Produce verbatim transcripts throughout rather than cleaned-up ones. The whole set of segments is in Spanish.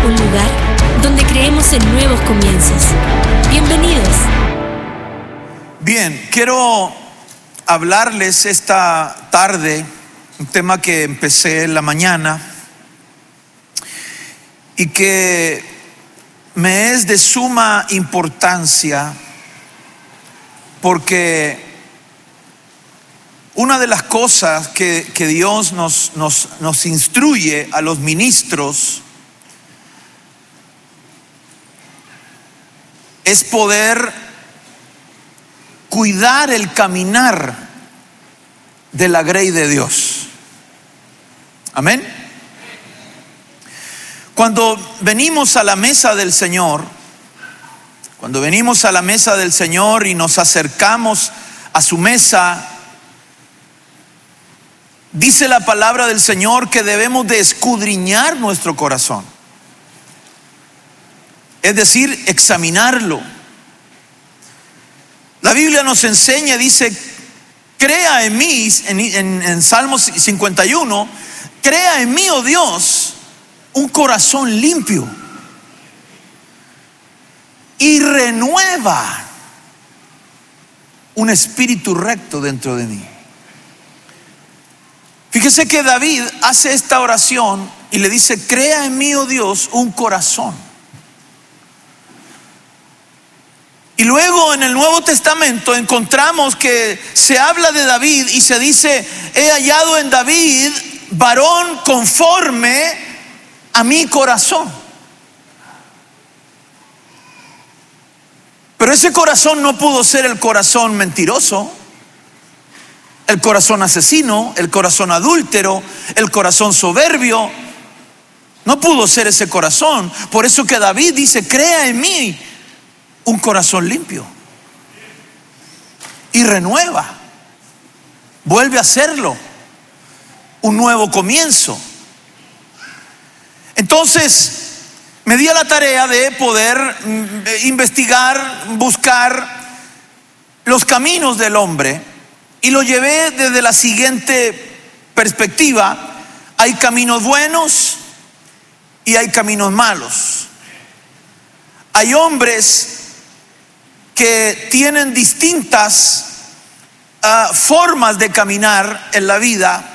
un lugar donde creemos en nuevos comienzos. Bienvenidos. Bien, quiero hablarles esta tarde un tema que empecé en la mañana y que me es de suma importancia porque una de las cosas que, que Dios nos, nos, nos instruye a los ministros es poder cuidar el caminar de la grey de Dios. Amén. Cuando venimos a la mesa del Señor, cuando venimos a la mesa del Señor y nos acercamos a su mesa, dice la palabra del Señor que debemos de escudriñar nuestro corazón. Es decir, examinarlo. La Biblia nos enseña, dice, crea en mí, en, en, en Salmos cincuenta y uno, crea en mí, oh Dios, un corazón limpio y renueva un espíritu recto dentro de mí. Fíjese que David hace esta oración y le dice, crea en mí, oh Dios, un corazón. Y luego en el Nuevo Testamento encontramos que se habla de David y se dice, he hallado en David varón conforme a mi corazón. Pero ese corazón no pudo ser el corazón mentiroso, el corazón asesino, el corazón adúltero, el corazón soberbio. No pudo ser ese corazón. Por eso que David dice, crea en mí un corazón limpio. Y renueva. Vuelve a hacerlo. Un nuevo comienzo. Entonces, me di a la tarea de poder investigar, buscar los caminos del hombre. Y lo llevé desde la siguiente perspectiva. Hay caminos buenos y hay caminos malos. Hay hombres que tienen distintas uh, formas de caminar en la vida.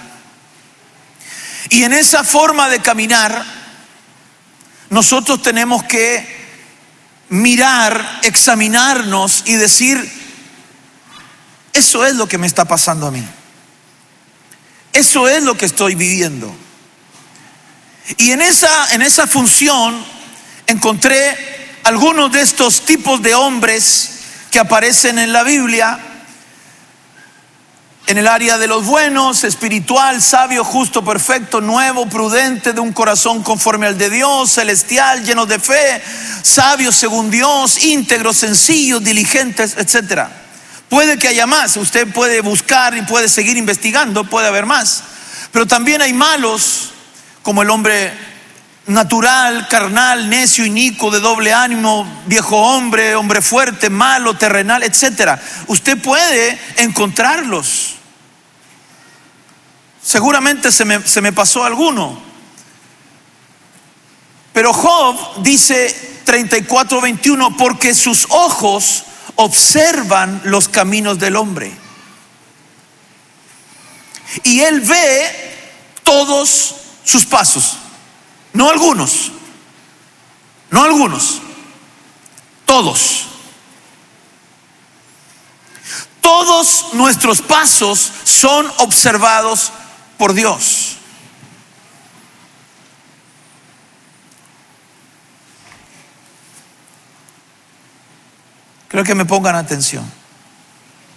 Y en esa forma de caminar, nosotros tenemos que mirar, examinarnos y decir, eso es lo que me está pasando a mí. Eso es lo que estoy viviendo. Y en esa, en esa función encontré algunos de estos tipos de hombres que aparecen en la Biblia. En el área de los buenos, espiritual, sabio, justo, perfecto, nuevo, prudente, de un corazón conforme al de Dios, celestial, lleno de fe, sabios según Dios, íntegros, sencillos, diligentes, etcétera. Puede que haya más, usted puede buscar y puede seguir investigando, puede haber más. Pero también hay malos, como el hombre natural, carnal, necio, inicuo, de doble ánimo, viejo hombre, hombre fuerte, malo, terrenal, etcétera. Usted puede encontrarlos. Seguramente se me, se me pasó alguno. Pero Job dice treinta y cuatro veintiuno, porque sus ojos observan los caminos del hombre y él ve todos sus pasos. No algunos, no algunos, todos. Todos nuestros pasos son observados por Dios. Creo que me pongan atención.